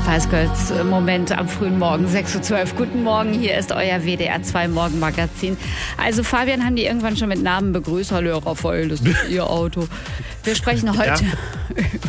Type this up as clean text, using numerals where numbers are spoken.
Spice Girls Moment am frühen Morgen, 6:12 Uhr. Guten Morgen, hier ist euer WDR 2 Morgenmagazin. Also Fabian haben die irgendwann schon mit Namen begrüßt. Hallo Raphael, das ist Ihr Auto. Wir sprechen heute